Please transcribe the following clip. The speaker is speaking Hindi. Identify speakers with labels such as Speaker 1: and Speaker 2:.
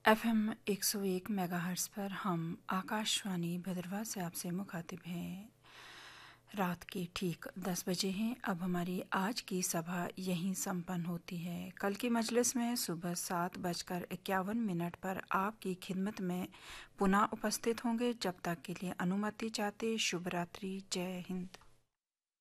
Speaker 1: FM 101 मेगाहर्ट्ज़ पर हम आकाशवाणी भद्रवाह से आपसे मुखातिब हैं। रात के ठीक 10 बजे हैं। अब हमारी आज की सभा यहीं संपन्न होती है। कल की मजलिस में सुबह 7:51 पर आपकी खिदमत में पुनः उपस्थित होंगे। जब तक के लिए अनुमति चाहते। शुभ रात्रि। जय हिंद।